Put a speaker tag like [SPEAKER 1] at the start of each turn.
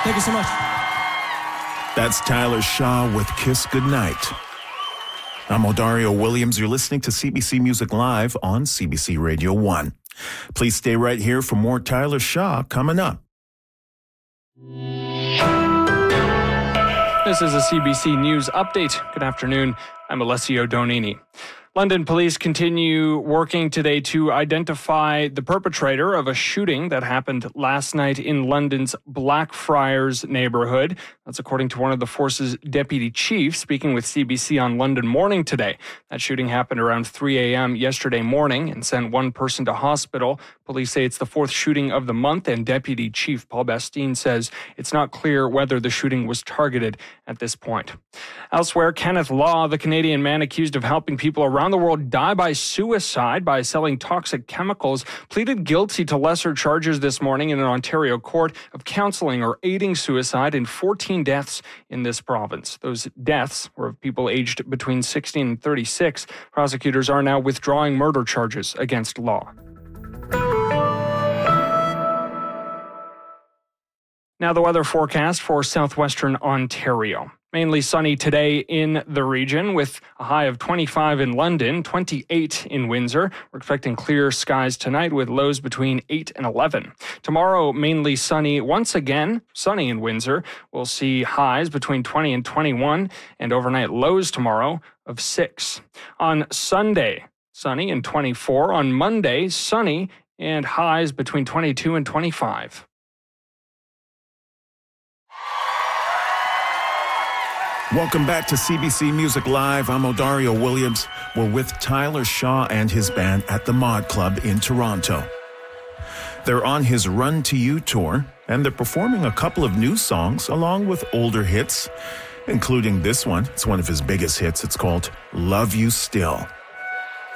[SPEAKER 1] Thank you so much.
[SPEAKER 2] That's Tyler Shaw with Kiss Goodnight. I'm Odario Williams. You're listening to CBC Music Live on CBC Radio 1. Please stay right here for more Tyler Shaw coming up.
[SPEAKER 3] This is a CBC News Update. Good afternoon. I'm Alessio Donini. London police continue working today to identify the perpetrator of a shooting that happened last night in London's Blackfriars neighborhood. That's according to one of the force's deputy chief speaking with CBC on London Morning today. That shooting happened around 3 a.m. yesterday morning and sent one person to hospital. Police say it's the fourth shooting of the month, and Deputy Chief Paul Bastine says it's not clear whether the shooting was targeted at this point. Elsewhere, Kenneth Law, the Canadian man accused of helping people around the world die by suicide by selling toxic chemicals, pleaded guilty to lesser charges this morning in an Ontario court of counseling or aiding suicide in 14 deaths in this province. Those deaths were of people aged between 16 and 36. Prosecutors are now withdrawing murder charges against Law. Now the weather forecast for southwestern Ontario. Mainly sunny today in the region with a high of 25 in London, 28 in Windsor. We're expecting clear skies tonight with lows between 8 and 11. Tomorrow, mainly sunny. Once again, sunny in Windsor. We'll see highs between 20 and 21 and overnight lows tomorrow of 6. On Sunday, sunny and 24. On Monday, sunny and highs between 22 and 25.
[SPEAKER 2] Welcome back to CBC Music Live. I'm Odario Williams. We're with Tyler Shaw and his band at the Mod Club in Toronto. They're on his Run to You tour, and they're performing a couple of new songs along with older hits, including this one. It's one of his biggest hits. It's called Love You Still.